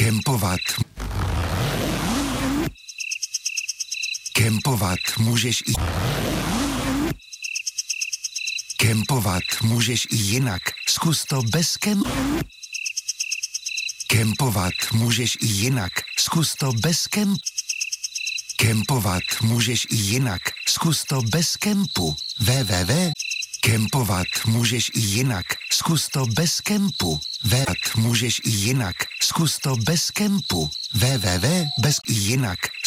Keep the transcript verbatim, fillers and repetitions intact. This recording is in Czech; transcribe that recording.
Kempovat. Kempovat můžeš i... Kempovat můžeš i jinak. Zkus to bez kemp... Kempovat můžeš i jinak. Zkus to bez kemp... Kempovat můžeš i jinak. Zkus to bez kempu. www. Kempovat můžeš i jinak. Zkus to bez kempu. Vet můžeš i jinak. Zkus to bez kempu. www. Bez i jinak.